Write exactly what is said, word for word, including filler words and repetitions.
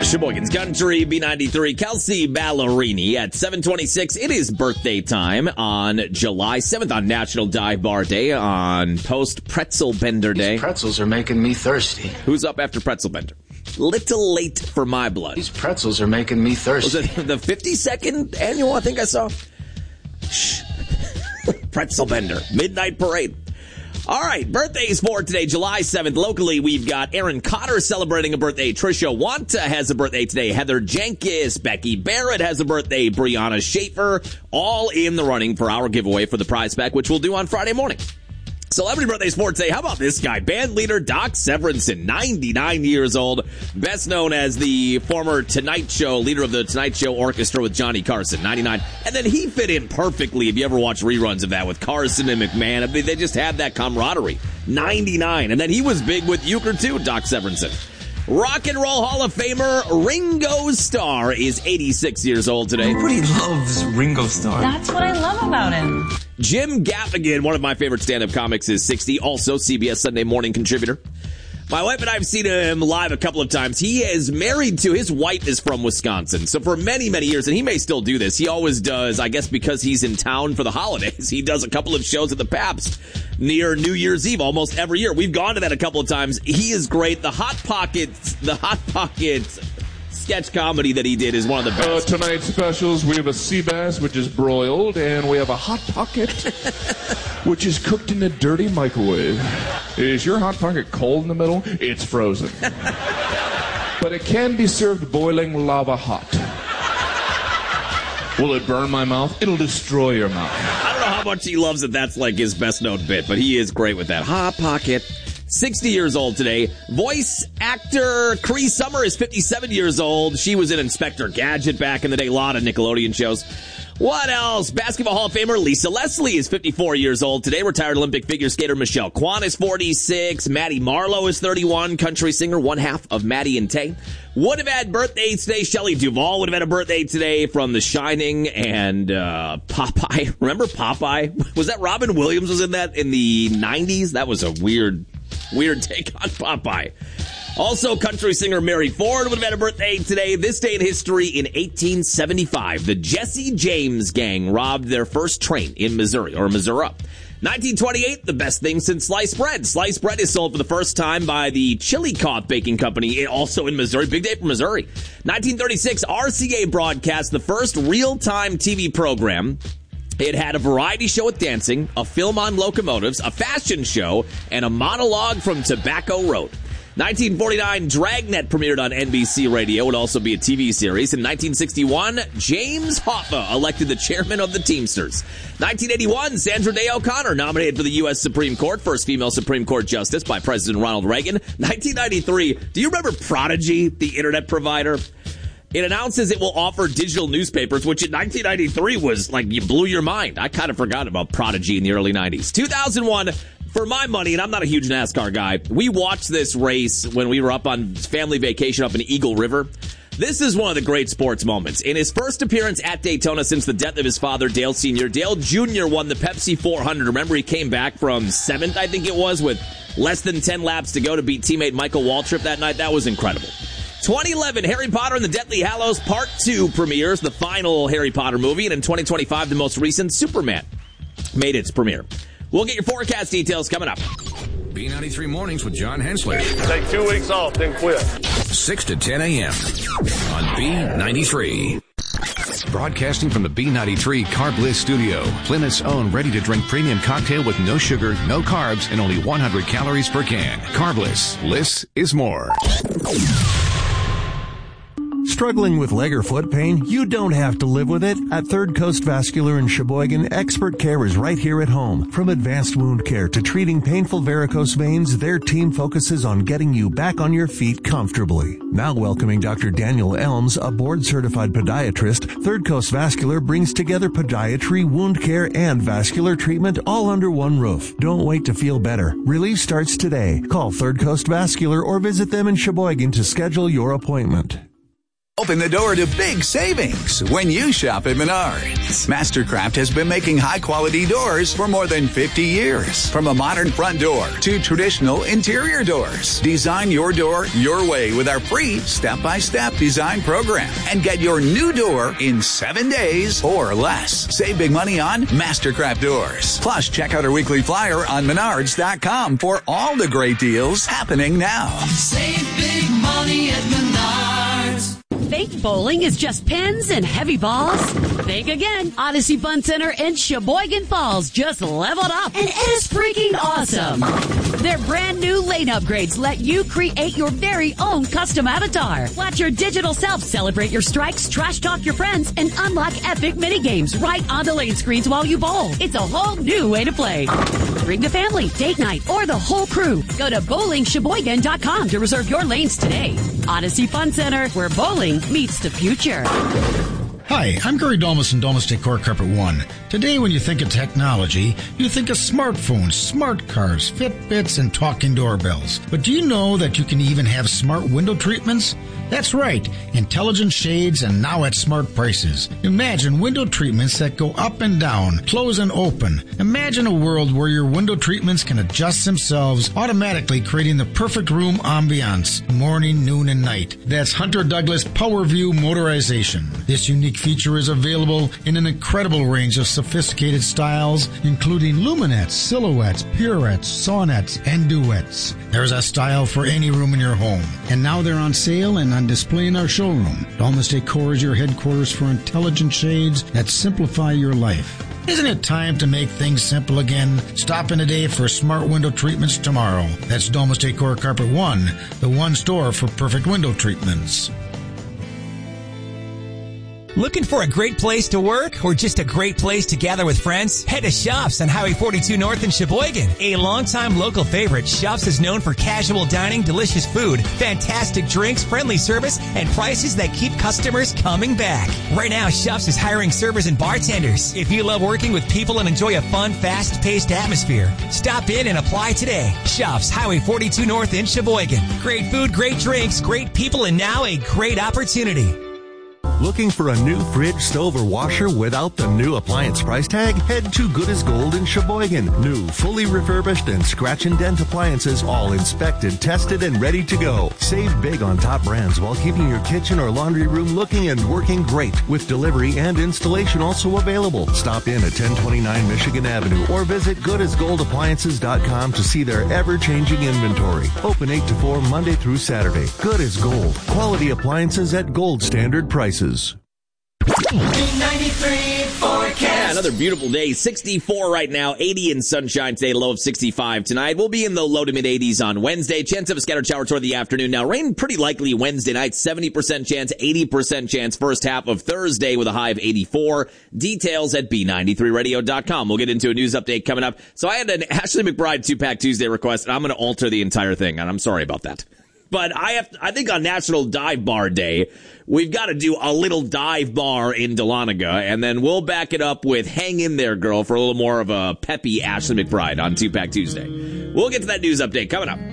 Sheboygan's Country, B ninety-three, Kelsey Ballerini at seven twenty-six. It is birthday time on July seventh on National Dive Bar Day, on Post-Pretzel Bender Day. These pretzels are making me thirsty. Who's up after Pretzel Bender? Little late for my blood. These pretzels are making me thirsty. Was it the fifty-second annual, I think I saw? Shh. Pretzel Bender, Midnight Parade. All right, birthdays for today, July seventh. Locally, we've got Aaron Cotter celebrating a birthday. Trisha Wanta has a birthday today. Heather Jenkins, Becky Barrett has a birthday. Brianna Schaefer, all in the running for our giveaway for the prize pack, which we'll do on Friday morning. Celebrity birthdays for today. How about this guy? Band leader Doc Severinsen, ninety-nine years old, best known as the former Tonight Show, leader of the Tonight Show Orchestra with Johnny Carson, ninety-nine. And then he fit in perfectly, if you ever watch reruns of that, with Carson and McMahon. I mean, they just had that camaraderie. ninety-nine. And then he was big with Euchre, too, Doc Severinsen. Rock and Roll Hall of Famer Ringo Starr is eighty-six years old today. Everybody loves Ringo Starr. That's what I love about him. Jim Gaffigan, one of my favorite stand-up comics, is sixty, also C B S Sunday Morning contributor. My wife and I have seen him live a couple of times. He is married to, his wife is from Wisconsin. So for many, many years, and he may still do this, he always does, I guess because he's in town for the holidays, he does a couple of shows at the Pabst near New Year's Eve almost every year. We've gone to that a couple of times. He is great. The Hot Pocket, the Hot Pocket sketch comedy that he did is one of the best. Uh, tonight's specials, we have a sea bass, which is broiled, and we have a Hot Pocket, which is cooked in a dirty microwave. Is your Hot Pocket cold in the middle? It's frozen. But it can be served boiling lava hot. Will it burn my mouth? It'll destroy your mouth. I don't know how much he loves it. That's like his best known bit, but he is great with that. Hot Pocket. sixty years old today. Voice actor Cree Summer is fifty-seven years old. She was in Inspector Gadget back in the day. A lot of Nickelodeon shows. What else? Basketball Hall of Famer Lisa Leslie is fifty-four years old today. Retired Olympic figure skater Michelle Kwan is forty-six. Maddie Marlowe is thirty-one. Country singer, one half of Maddie and Tay. Would have had birthdays today. Shelley Duvall would have had a birthday today from The Shining and uh, Popeye. Remember Popeye? Was that Robin Williams was in that in the nineties? That was a weird, weird take on Popeye. Also, country singer Mary Ford would have had a birthday today. This day in history, in eighteen seventy-five, the Jesse James Gang robbed their first train in Missouri, or Missouri. nineteen twenty-eight, the best thing since sliced bread. Sliced bread is sold for the first time by the Chillicothe Baking Company, also in Missouri. Big day for Missouri. nineteen thirty-six, R C A broadcast the first real-time T V program. It had a variety show with dancing, a film on locomotives, a fashion show, and a monologue from Tobacco Road. nineteen forty-nine, Dragnet premiered on N B C Radio. It would also be a T V series. In nineteen sixty-one, James Hoffa elected the chairman of the Teamsters. nineteen eighty-one, Sandra Day O'Connor nominated for the U S Supreme Court, first female Supreme Court justice by President Ronald Reagan. nineteen ninety-three, do you remember Prodigy, the internet provider? It announces it will offer digital newspapers, which in nineteen ninety-three was like, you blew your mind. I kind of forgot about Prodigy in the early nineties. two thousand one, for my money, and I'm not a huge NASCAR guy, we watched this race when we were up on family vacation up in Eagle River. This is one of the great sports moments. In his first appearance at Daytona since the death of his father, Dale Senior, Dale Junior won the Pepsi four hundred. Remember, he came back from seventh, I think it was, with less than ten laps to go to beat teammate Michael Waltrip that night. That was incredible. twenty eleven, Harry Potter and the Deathly Hallows Part two premieres, the final Harry Potter movie. And in twenty twenty-five, the most recent Superman made its premiere. We'll get your forecast details coming up. B ninety-three Mornings with John Hensley. Take two weeks off, then quit. six to ten a.m. on B ninety-three. Broadcasting from the B ninety-three Carb Bliss studio. Plymouth's own ready-to-drink premium cocktail with no sugar, no carbs, and only one hundred calories per can. Carb Bliss. Bliss is more. Struggling with leg or foot pain? You don't have to live with it. At Third Coast Vascular in Sheboygan, expert care is right here at home. From advanced wound care to treating painful varicose veins, their team focuses on getting you back on your feet comfortably. Now welcoming Doctor Daniel Elms, a board-certified podiatrist, Third Coast Vascular brings together podiatry, wound care, and vascular treatment all under one roof. Don't wait to feel better. Relief starts today. Call Third Coast Vascular or visit them in Sheboygan to schedule your appointment. Open the door to big savings when you shop at Menards. Mastercraft has been making high-quality doors for more than fifty years. From a modern front door to traditional interior doors. Design your door your way with our free step-by-step design program. And get your new door in seven days or less. Save big money on Mastercraft doors. Plus, check out our weekly flyer on Menards dot com for all the great deals happening now. Save big money at Menards. Fake bowling is just pins and heavy balls? Think again. Odyssey Fun Center in Sheboygan Falls just leveled up, and it is freaking awesome. Their brand new lane upgrades let you create your very own custom avatar. Watch your digital self celebrate your strikes, trash talk your friends, and unlock epic mini games right on the lane screens while you bowl. It's a whole new way to play. Bring the family, date night, or the whole crew. Go to bowling sheboygan dot com to reserve your lanes today. Odyssey Fun Center, where bowling meets the future. Hi, I'm Gary Dolmas from Dolmas Decor Carpet One. Today, when you think of technology, you think of smartphones, smart cars, Fitbits, and talking doorbells. But do you know that you can even have smart window treatments? That's right, intelligent shades and now at smart prices. Imagine window treatments that go up and down, close and open. Imagine a world where your window treatments can adjust themselves, automatically creating the perfect room ambiance, morning, noon, and night. That's Hunter Douglas PowerView Motorization. This unique feature is available in an incredible range of sophisticated styles, including luminettes, silhouettes, purettes, sonnets, and duets. There's a style for any room in your home. And now they're on sale and on display in our showroom. Dolmas Decor is your headquarters for intelligent shades that simplify your life. Isn't it time to make things simple again? Stop in today for smart window treatments tomorrow. That's Dolmas Decor Carpet One, the one store for perfect window treatments. Looking for a great place to work or just a great place to gather with friends? Head to Shops on Highway forty-two North in Sheboygan. A longtime local favorite, Shops is known for casual dining, delicious food, fantastic drinks, friendly service, and prices that keep customers coming back. Right now, Shops is hiring servers and bartenders. If you love working with people and enjoy a fun, fast-paced atmosphere, stop in and apply today. Shops, Highway forty-two North in Sheboygan. Great food, great drinks, great people, and now a great opportunity. Looking for a new fridge, stove, or washer without the new appliance price tag? Head to Good as Gold in Sheboygan. New, fully refurbished, and scratch and dent appliances, all inspected, tested, and ready to go. Save big on top brands while keeping your kitchen or laundry room looking and working great, with delivery and installation also available. Stop in at ten twenty-nine Michigan Avenue or visit good as gold appliances dot com to see their ever-changing inventory. Open eight to four Monday through Saturday. Good as Gold. Quality appliances at gold standard prices. ninety-three forecast. Yeah, another beautiful day. sixty-four right now, eighty in sunshine today, low of sixty-five tonight. We'll be in the low to mid eighties on Wednesday. Chance of a scattered shower toward the afternoon. Now, rain pretty likely Wednesday night. seventy percent chance, eighty percent chance first half of Thursday with a high of eighty-four. Details at B ninety-three radio dot com. We'll get into a news update coming up. So I had an Ashley McBride two-pack Tuesday request, and I'm going to alter the entire thing, and I'm sorry about that. But I have, I think on National Dive Bar Day, we've got to do a little dive bar in Dahlonega, and then we'll back it up with Hang In There Girl for a little more of a peppy Ashley McBride on Two Pack Tuesday. We'll get to that news update coming up.